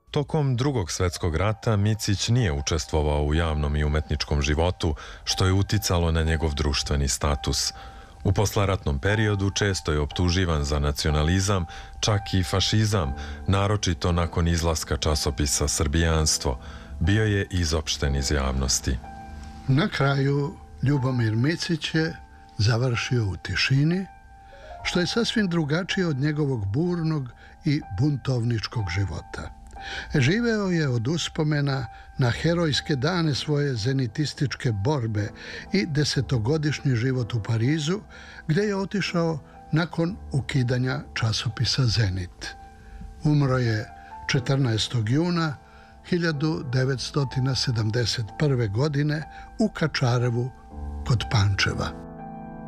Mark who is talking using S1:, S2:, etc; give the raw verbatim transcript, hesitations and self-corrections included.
S1: Tokom Drugog svetskog rata Micić nije učestvovao u javnom i umetničkom životu, što je uticalo na njegov društveni status. U poslaratnom periodu često je optuživan za nacionalizam, čak i fašizam, naročito nakon izlaska časopisa Srbijanstvo. Bio je izopšten iz javnosti.
S2: Na kraju Ljubomir Micić je završio u tišini, što je sasvim drugačije od njegovog burnog i buntovničkog života. Živeo je od uspomena na herojske dane svoje zenitističke borbe i desetogodišnji život u Parizu, gdje je otišao nakon ukidanja časopisa Zenit. Umro je četrnaestog juna hiljadu devetsto sedamdeset prve. godine u Kačarevu kod Pančeva.